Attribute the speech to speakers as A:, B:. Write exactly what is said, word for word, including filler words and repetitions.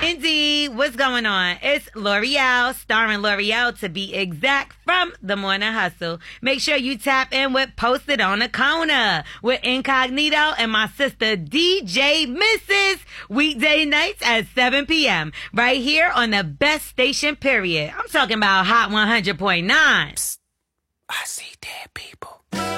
A: Indeed, what's going on? It's L'Oreal, starring L'Oreal to be exact, from The Morning Hustle. Make sure you tap in with Posted on the Corner with Incognito and my sister D J Missus weekday nights at seven p.m. right here on the best station, period. I'm talking about Hot one hundred point nine.
B: Psst. I see dead people.